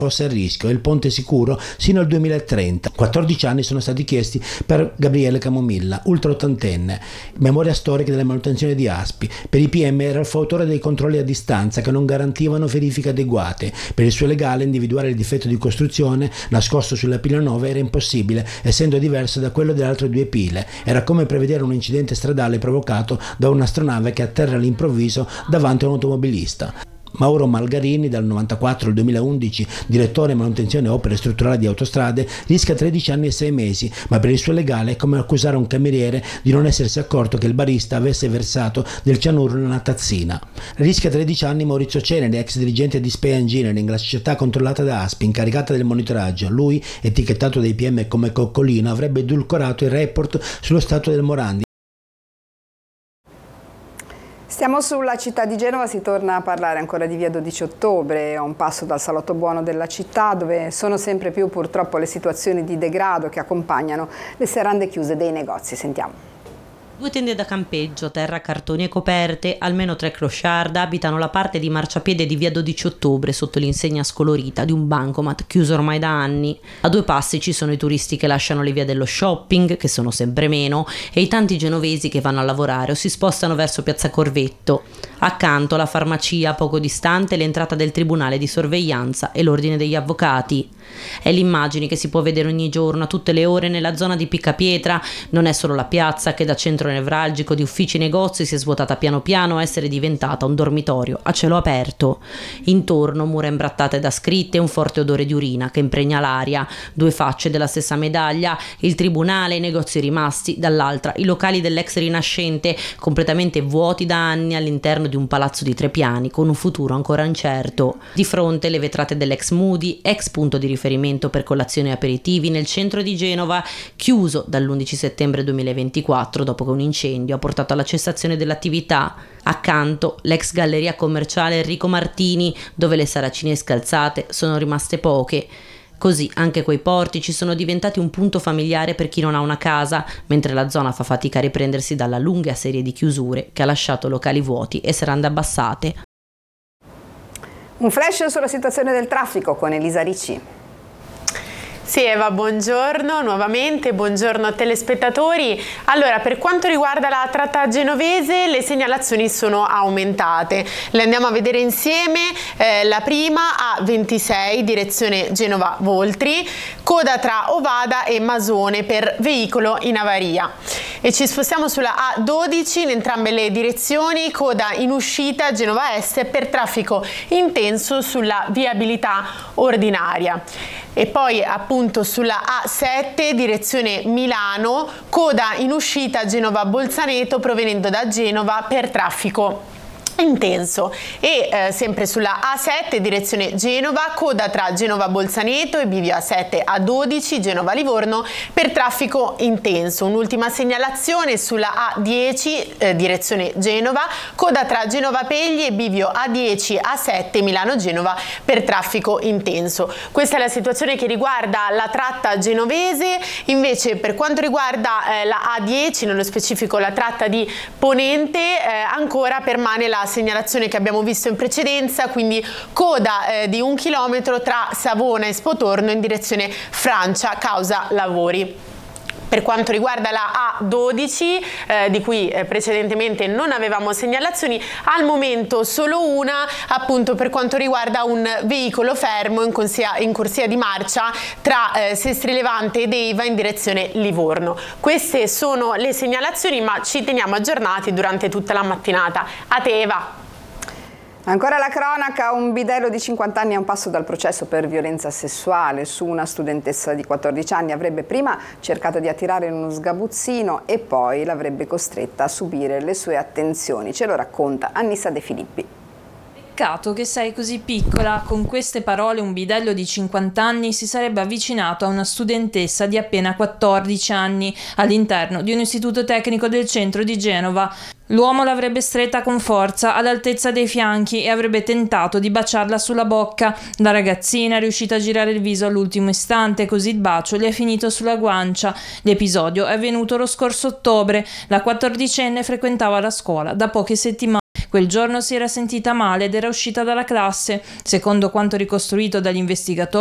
fosse a rischio e il ponte sicuro sino al 2030. 14 anni sono stati chiesti per Gabriele Camomilla, ultraottantenne, memoria storica della manutenzione di Aspi. Per i PM era il fautore dei controlli a distanza che non garantivano verifiche adeguate. Per il suo legale individuare il difetto di costruzione nascosto sulla pila 9 era impossibile, essendo diverso da quello delle altre due pile. Era come prevedere un incidente stradale provocato da un'astronave che atterra all'improvviso davanti a un automobilista. Mauro Malgarini, dal 94 al 2011 direttore manutenzione e opere strutturali di autostrade, rischia 13 anni e 6 mesi, ma per il suo legale è come accusare un cameriere di non essersi accorto che il barista avesse versato del cianuro in una tazzina. Rischia 13 anni Maurizio Ceneri, ex dirigente di Spea Engineering, la società controllata da Aspi, incaricata del monitoraggio. Lui, etichettato dai PM come coccolino, avrebbe edulcorato il report sullo stato del Morandi. Stiamo sulla città di Genova, si torna a parlare ancora di via 12 ottobre, a un passo dal salotto buono della città, dove sono sempre più purtroppo le situazioni di degrado che accompagnano le serrande chiuse dei negozi. Sentiamo. 2 tende da campeggio, terra, cartoni e coperte, almeno 3 clochard abitano la parte di marciapiede di via 12 ottobre sotto l'insegna scolorita di un bancomat chiuso ormai da anni. A 2 passi ci sono i turisti che lasciano le vie dello shopping, che sono sempre meno, e i tanti genovesi che vanno a lavorare o si spostano verso Piazza Corvetto. Accanto la farmacia, poco distante l'entrata del tribunale di sorveglianza e l'ordine degli avvocati. È l'immagine che si può vedere ogni giorno a tutte le ore nella zona di Piccapietra. Non è solo la piazza che da centro nevralgico di uffici e negozi si è svuotata piano piano a essere diventata un dormitorio a cielo aperto. Intorno mura imbrattate da scritte e un forte odore di urina che impregna l'aria. 2 facce della stessa medaglia, il tribunale e i negozi rimasti, dall'altra i locali dell'ex Rinascente completamente vuoti da anni all'interno di un palazzo di 3 piani con un futuro ancora incerto. Di fronte le vetrate dell'ex Moody, ex punto di riferimento per colazioni e aperitivi nel centro di Genova, chiuso dall'11 settembre 2024 dopo che un incendio ha portato alla cessazione dell'attività. Accanto l'ex galleria commerciale Enrico Martini, dove le saracine scalzate sono rimaste poche. Così anche quei portici sono diventati un punto familiare per chi non ha una casa, mentre la zona fa fatica a riprendersi dalla lunga serie di chiusure che ha lasciato locali vuoti e serrande abbassate. Un flash sulla situazione del traffico con Elisa Ricci. Sì Eva, buongiorno nuovamente, buongiorno telespettatori. Allora, per quanto riguarda la tratta genovese, le segnalazioni sono aumentate. Le andiamo a vedere insieme. La prima A26, direzione Genova-Voltri, coda tra Ovada e Masone per veicolo in avaria. E ci spostiamo sulla A12 in entrambe le direzioni, coda in uscita Genova Est per traffico intenso sulla viabilità ordinaria. E poi appunto sulla A7 direzione Milano, coda in uscita Genova-Bolzaneto provenendo da Genova per traffico intenso. E sempre sulla A7 direzione Genova, coda tra Genova Bolzaneto e bivio A7 A12 Genova Livorno per traffico intenso. Un'ultima segnalazione sulla A10 direzione Genova, coda tra Genova Pegli e bivio A10 A7 Milano Genova per traffico intenso. Questa è la situazione che riguarda la tratta genovese. Invece per quanto riguarda la A10, nello specifico la tratta di Ponente, ancora permane la segnalazione che abbiamo visto in precedenza, quindi coda di 1 chilometro tra Savona e Spotorno in direzione Francia causa lavori. Per quanto riguarda la A12, di cui precedentemente non avevamo segnalazioni, al momento solo una, appunto per quanto riguarda un veicolo fermo in corsia di marcia tra Sestri Levante ed Eiva in direzione Livorno. Queste sono le segnalazioni, ma ci teniamo aggiornati durante tutta la mattinata. A te Eva. Ancora la cronaca, un bidello di 50 anni a un passo dal processo per violenza sessuale su una studentessa di 14 anni. Avrebbe prima cercato di attirare in uno sgabuzzino e poi l'avrebbe costretta a subire le sue attenzioni. Ce lo racconta Annissa De Filippi. Peccato che sei così piccola. Con queste parole un bidello di 50 anni si sarebbe avvicinato a una studentessa di appena 14 anni all'interno di un istituto tecnico del centro di Genova. L'uomo l'avrebbe stretta con forza all'altezza dei fianchi e avrebbe tentato di baciarla sulla bocca. La ragazzina è riuscita a girare il viso all'ultimo istante, così il bacio le è finito sulla guancia. L'episodio è avvenuto lo scorso ottobre. La 14enne frequentava la scuola da poche settimane Quel giorno si era sentita male ed era uscita dalla classe. Secondo quanto ricostruito dagli investigatori,